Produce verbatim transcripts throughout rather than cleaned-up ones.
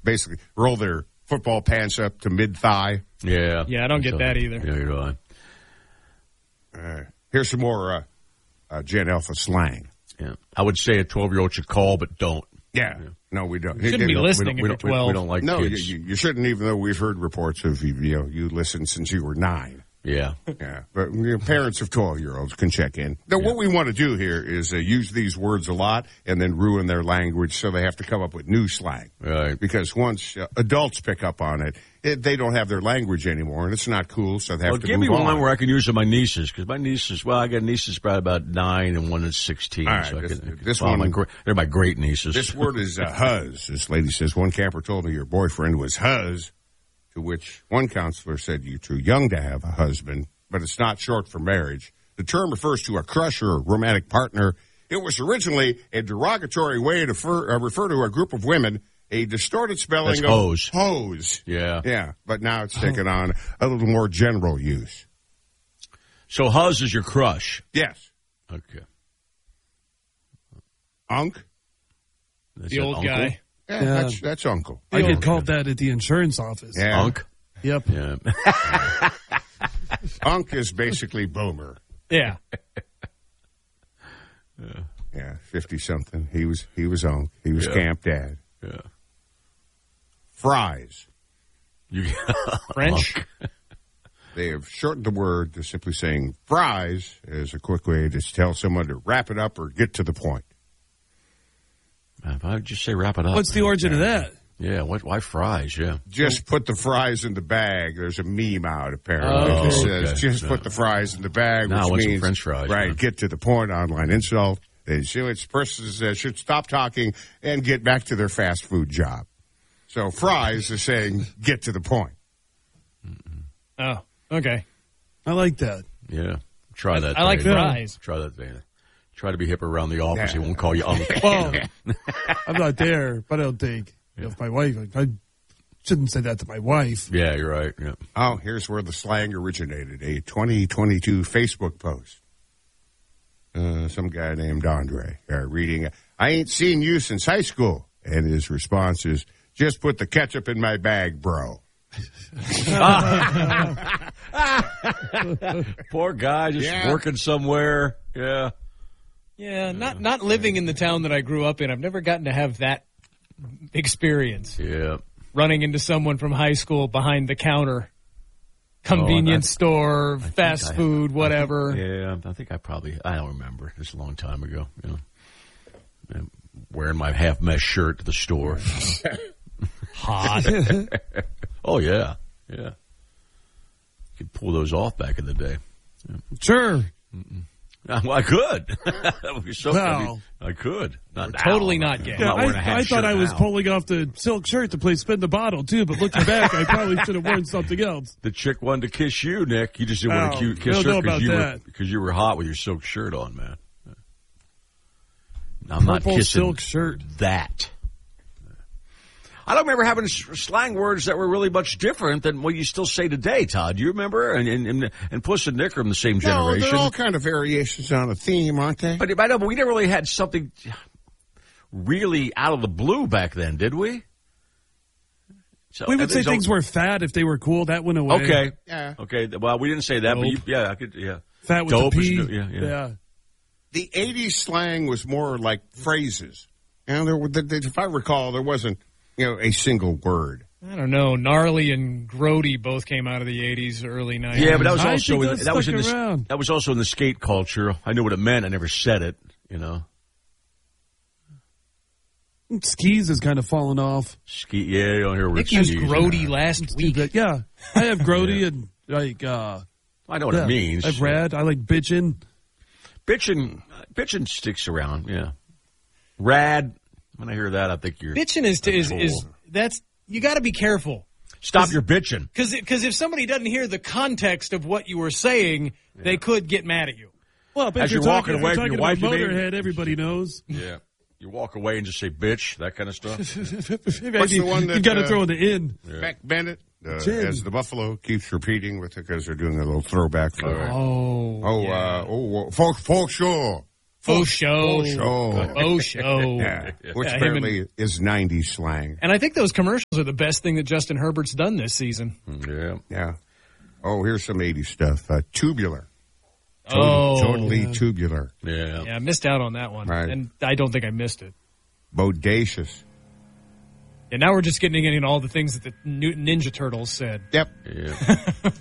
basically roll their football pants up to mid-thigh. Yeah. Yeah, I don't get so, that either. Yeah, you're right. Uh, here's some more uh, uh, Gen Alpha slang. Yeah. I would say a twelve-year-old should call, but don't. Yeah. yeah. No, we don't. You shouldn't be listening we if don't, you're twelve. We don't like no, kids. you, you shouldn't, even though we've heard reports of, you know, you listened since you were nine. Yeah. Yeah. But you know, parents of twelve-year-olds can check in. Now, yeah. what we want to do here is uh, use these words a lot and then ruin their language so they have to come up with new slang. Right. Because once uh, adults pick up on it, it, they don't have their language anymore, and it's not cool, so they have well, to give move me on. one where I can use with my nieces, because my nieces, well, I got nieces probably about nine and one is sixteen. All right, so this, I can, this well, one, my, they're my great nieces. This word is uh, huzz. This lady says, one camper told me your boyfriend was huzz, to which one counselor said you're too young to have a husband, but it's not short for marriage. The term refers to a crush or a romantic partner. It was originally a derogatory way to fer, uh, refer to a group of women, a distorted spelling That's of hose. hose. Yeah. Yeah, but now it's taken on a little more general use. So huzz is your crush? Yes. Okay. Unk? That's the old uncle? Guy. Yeah, yeah. That's, that's uncle. I get called that at the insurance office. Yeah. Unk? Yep. Yeah. Unk is basically boomer. Yeah. Yeah. Yeah, fifty-something. He was he was Unk. He was yeah. camp dad. Yeah. Fries. You, French? They have shortened the word to simply saying fries as a quick way to tell someone to wrap it up or get to the point. Why would you say wrap it up? What's the origin yeah. of that? Yeah, what, why fries? Yeah. Just put the fries in the bag. There's a meme out, apparently. Oh, that says, okay. just no. put the fries in the bag, No, I which want means, some French fries. right, no. get to the point, online insult. They should, it's persons uh, should stop talking and get back to their fast food job. So fries is saying, get to the point. Oh, okay. I like that. Yeah. Try that. I like Dana. fries. Try that, Dana. Try to be hip around the office. Yeah. He won't call you Unk. Well, I'm not there, but I don't think Yeah. if my wife, I shouldn't say that to my wife. Yeah, you're right. Yeah. Oh, here's where the slang originated. A twenty twenty-two Facebook post. Uh, some guy named Andre uh, reading, I ain't seen you since high school. And his response is, just put the ketchup in my bag, bro. Poor guy just Yeah. working somewhere. Yeah. Yeah, not not living in the town that I grew up in. I've never gotten to have that experience. Yeah. Running into someone from high school behind the counter, convenience Oh, store, I fast think I- food, whatever. I think, yeah, I think I probably, I don't remember. It's a long time ago. You know. I'm wearing my half mesh shirt to the store. Hot. Oh, yeah. Yeah. You could pull those off back in the day. Yeah. Sure. Well, I could. That would be so Well. funny. I could. Not now. Totally not gay. I'm Yeah, not wearing a I, half I thought shirt I was now. pulling off the silk shirt to play spin the bottle, too, but looking back, I probably should have worn something else. The chick wanted to kiss you, Nick. You just didn't want Oh, to kiss don't her know because about you, were, that. because you were hot with your silk shirt on, man. I'm not Purple kissing silk shirt. that. I don't remember having s- slang words that were really much different than what you still say today, Todd. Do you remember? And and, and, and Puss and Nick are in the same No, generation. they're all kind of variations on a theme, aren't they? But I know, but we never really had something really out of the blue back then, did we? So, We would say everything's things o- were fat if they were cool. That went away. okay. Yeah. Okay. Well, we didn't say that, but you, Dope. yeah, I could. Yeah. Fat with Dope the is P. no- yeah, yeah. The eighties slang was more like phrases. And there, were- the- the- if I recall, there wasn't, you know, a single word. I don't know. Gnarly and grody both came out of the eighties, early nineties. Yeah, but that was I also think in, that that was in stuck the around. that was also in the skate culture. I knew what it meant. I never said it. You know, Skis has kind of fallen off. ski. Yeah, you don't hear Nick words. used skis. grody last week. But yeah, I have grody and like, uh, I know what yeah, it means. I have rad. I like bitchin'. Bitchin', bitchin' sticks around. Yeah, rad. When I hear that, I think you're Bitching is, is, a is, troll. that's, you got to be careful. Stop your bitching. Because if somebody doesn't hear the context of what you were saying, they could get mad at you. Well, but As if you're you're talking, walking away if from you're your talking wife, you about mean? Motorhead, everybody knows. Yeah, you walk away and just say bitch, that kind of stuff. What's the one that, you got to uh, throw the in. Beck Bennett, uh, Chin. as the Buffalo keeps repeating with it because they're doing a little throwback for Oh. Oh, uh, oh, folk, folk sure. Faux show. show. Faux show. Yeah, which Yeah, him apparently and- is nineties slang. And I think those commercials are the best thing that Justin Herbert's done this season. Yeah. Yeah. Oh, here's some eighties stuff. Uh, tubular. Oh. Totally tubular. Yeah. Yeah, I missed out on that one. Right. And I don't think I missed it. Bodacious. And now we're just getting into all the things that the New- Ninja Turtles said. Yep. Yeah.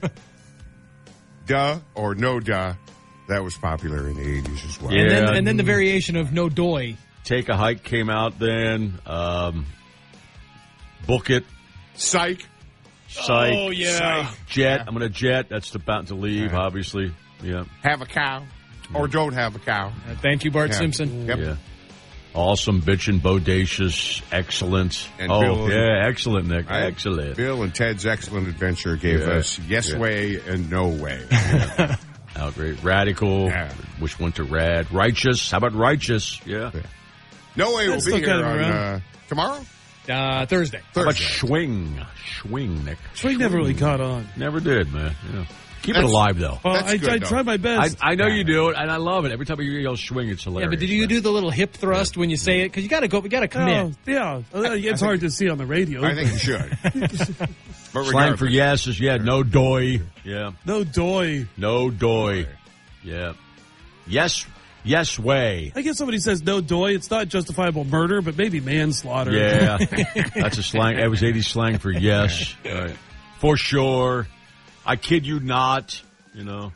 Duh or no duh. That was popular in the eighties as well. Yeah. And then, and then the variation of no doy. Take a Hike came out then. Um, Book It. Psych. Psych. Oh, yeah. Psych. Jet. I'm going to jet. That's about to leave, Yeah. obviously. Yeah. Have a cow. Or don't have a cow. Uh, thank you, Bart Yeah. Simpson. Yep. Yeah. Awesome, bitchin', bodacious, excellent. And oh, Bill- yeah, excellent, Nick. Right? Excellent. Bill and Ted's Excellent Adventure gave Yeah. us Yes Yeah. Way and No Way. Outright. Radical, Yeah. which went to rad. Righteous. How about righteous? Yeah. Yeah. No Way will That's be still here kind of on around. uh, tomorrow? Uh, Thursday. How about Thursday. Schwing? Schwing, Nick. Swing never really caught on. Never did, man. Yeah. Keep That's- it alive, though. Well, That's I, good, I though. try my I, best. I know you do it, and I love it. Every time you yell swing, it's hilarious. Yeah, but did you do the little hip thrust when you say it? Because you got to go. We got to commit. Oh, yeah, Uh, it's hard to see on the radio. I think you should. But Slang regardless, for yes is, yeah, no doy. Yeah. No doy. No doy. Yeah. Yes. Yes way. I guess somebody says no doy. It's not justifiable murder, but maybe manslaughter. Yeah. That's a slang. It was eighties slang for yes. Right. For sure. I kid you not. You know.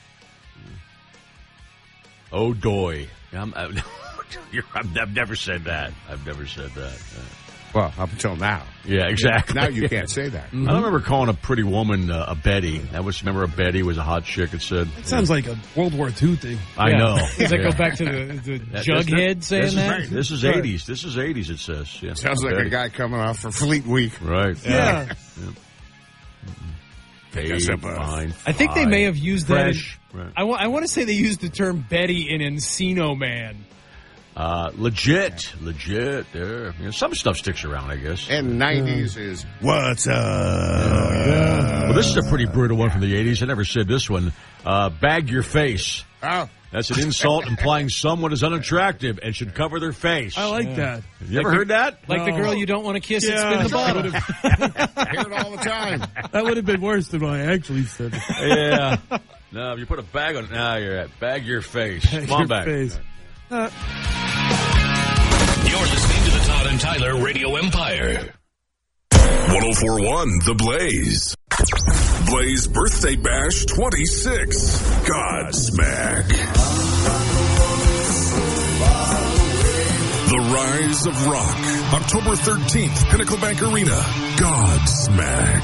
Oh, doy. I'm, I'm, I've never said that. I've never said that. well, up until now. Yeah, exactly. Now you can't say that. I don't remember calling a pretty woman uh, a Betty. That was, remember a Betty was a hot chick, it said. It sounds like a World War Two thing. I Yeah. know. Does that Yeah. go back to the, the That- that's- Jughead this saying is, that? Right. This is Right. eighties. This is eighties, it says. Yeah. Sounds like Betty. a guy coming off for Fleet Week. Right. Yeah. Take us up a- Fine, I think they fine. may have used that. in- Fresh. Right. I, wa- I want to say they used the term Betty in Encino Man. Uh, legit. Legit. There. You know, some stuff sticks around, I guess. And nineties is What's up? Well, this is a pretty brutal one from the eighties. I never said this one. Uh, bag your face. Oh, That's an insult implying someone is unattractive and should cover their face. I like that. you ever heard that? Like the No. girl you don't want to kiss and Yeah, spin the I bottle. would've- I hear it all the time. that would have been worse than what I actually said. Yeah. No, if you put a bag on it, now you're at bag your face. Come on Your back. face. Uh, You're listening to the Todd and Tyler Radio Empire. one oh four point one The Blaze. Blaze Birthday Bash twenty-six. Godsmack. The Rise of Rock. October thirteenth, Pinnacle Bank Arena. Godsmack.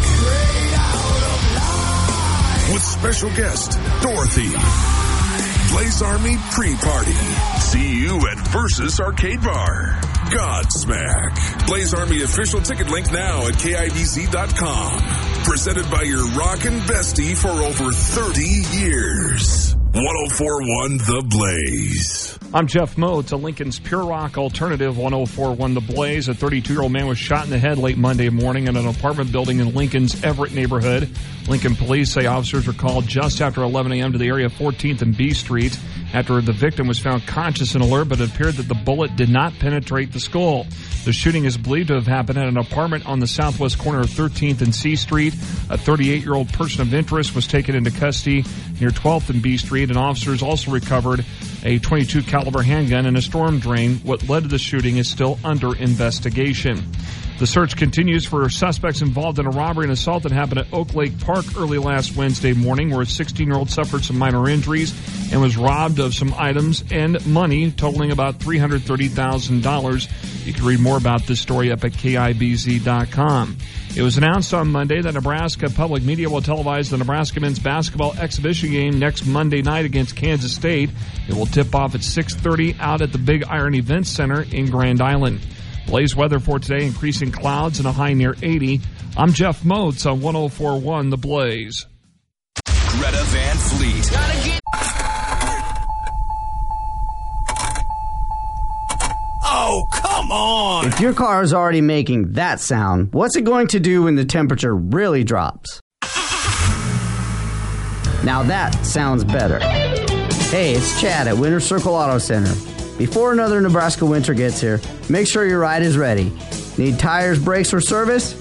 With special guest, Dorothy. Blaze Army pre-party. See you at Versus Arcade Bar. Godsmack. Blaze Army official ticket link now at K I B Z dot com. Presented by your rockin' bestie for over thirty years. one oh four point one The Blaze. I'm Jeff Moe. It's a Lincoln's Pure Rock Alternative. one oh four point one The Blaze. A thirty-two-year-old man was shot in the head late Monday morning in an apartment building in Lincoln's Everett neighborhood. Lincoln police say officers were called just after eleven a.m. to the area of fourteenth and B Street after the victim was found conscious and alert, but it appeared that the bullet did not penetrate the skull. The shooting is believed to have happened at an apartment on the southwest corner of thirteenth and C Street. A thirty-eight-year-old person of interest was taken into custody near twelfth and B Street, and officers also recovered a twenty-two caliber handgun and a storm drain. What led to the shooting is still under investigation. The search continues for suspects involved in a robbery and assault that happened at Oak Lake Park early last Wednesday morning, where a sixteen-year-old suffered some minor injuries and was robbed of some items and money totaling about three hundred thirty thousand dollars. You can read more about this story up at K I B Z dot com. It was announced on Monday that Nebraska Public Media will televise the Nebraska men's basketball exhibition game next Monday night against Kansas State. It will tip off at six thirty out at the Big Iron Events Center in Grand Island. Blaze weather for today, increasing clouds and a high near eighty. I'm Jeff Motes on one oh four point one The Blaze. Greta Van Fleet. Oh, come on! If your car is already making that sound, what's it going to do when the temperature really drops? Now that sounds better. Hey, it's Chad at Winter Circle Auto Center. Before another Nebraska winter gets here, make sure your ride is ready. Need tires, brakes, or service?